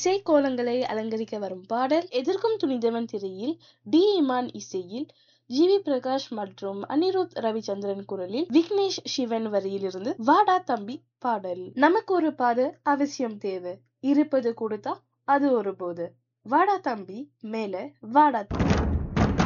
இசை கோலங்களை அலங்கரிக்க வரும் பாடல் எதிர்க்கும் துணிந்தவன் திரையில் டி இமான் இசையில் ஜிவி பிரகாஷ் மற்றும் அனிருத் ரவிச்சந்திரன் குரலில் விக்னேஷ் சிவன் வரியிலிருந்து வாடா தம்பி பாடல். நமக்கு ஒரு பாது அவசியம் தேவை, இருப்பது கொடுத்தா அது ஒரு போது. வாடா தம்பி மேல வாடா தம்பி.